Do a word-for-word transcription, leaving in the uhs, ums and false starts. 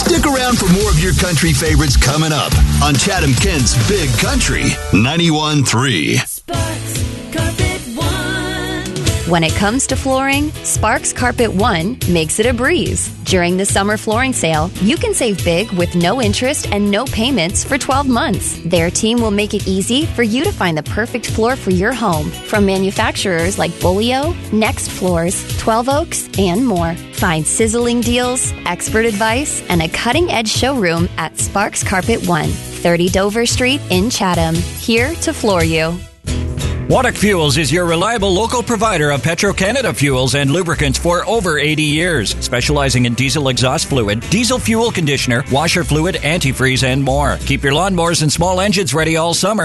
Stick around for more of your country favorites coming up on Chatham Kent's Big Country ninety-one point three. Sparks Carpet One. When it comes to flooring, Sparks Carpet One makes it a breeze. During the summer flooring sale, you can save big with no interest and no payments for twelve months. Their team will make it easy for you to find the perfect floor for your home from manufacturers like Bolio, Next Floors, twelve Oaks, and more. Find sizzling deals, expert advice, and a cutting-edge showroom at Sparks Carpet One, thirty Dover Street in Chatham. Here to floor you. Waddock Fuels is your reliable local provider of Petro-Canada fuels and lubricants for over eighty years, specializing in diesel exhaust fluid, diesel fuel conditioner, washer fluid, antifreeze, and more. Keep your lawnmowers and small engines ready all summer